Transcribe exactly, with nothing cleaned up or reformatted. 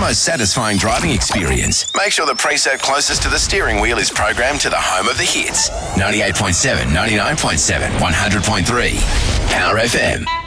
most satisfying driving experience. Make sure the preset closest to the steering wheel is programmed to the home of the hits. ninety-eight point seven, ninety-nine point seven, one hundred point three. Power F M.